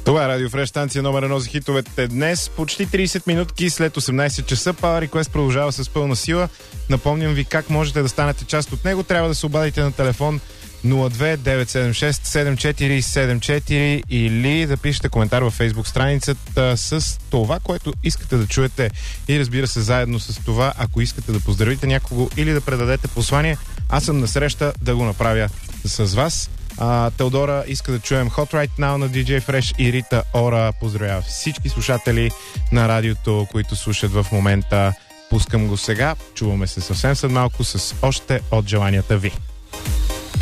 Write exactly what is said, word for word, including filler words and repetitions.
Това е Радио Фреш, станция номер едно за хитовете днес. Почти трийсет минутки след осемнайсет часа. Power Request продължава с пълна сила. Напомням ви как можете да станете част от него. Трябва да се обадите на телефон нула две девет седем шест седем четири седем четири или да пишете коментар във Facebook страницата с това, което искате да чуете. И разбира се, заедно с това, ако искате да поздравите някого или да предадете послание, аз съм насреща да го направя с вас. А, Теодора иска да чуем Hot Right Now на ди джей Fresh и Рита Ора. Поздравява всички слушатели на радиото, които слушат в момента. Пускам го сега. Чуваме се съвсем след малко с още от желанията ви.